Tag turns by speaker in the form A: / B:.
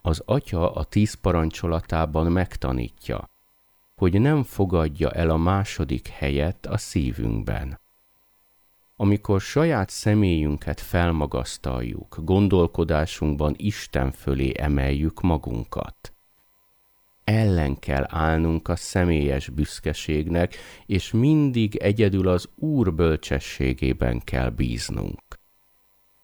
A: Az Atya a 10 parancsolatában megtanítja, hogy nem fogadja el a második helyet a szívünkben. Amikor saját személyünket felmagasztaljuk, gondolkodásunkban Isten fölé emeljük magunkat. Ellen kell állnunk a személyes büszkeségnek, és mindig egyedül az Úr bölcsességében kell bíznunk.